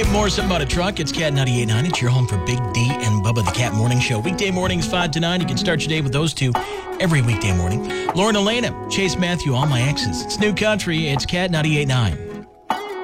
Even more, something about a truck. It's Cat 98.9. It's your home for Big D and Bubba the Cat Morning Show. Weekday mornings, 5 to 9. You can start your day with those two every weekday morning. Lauren Elena, Chase Matthew, all my exes. It's New Country. It's Cat 98.9.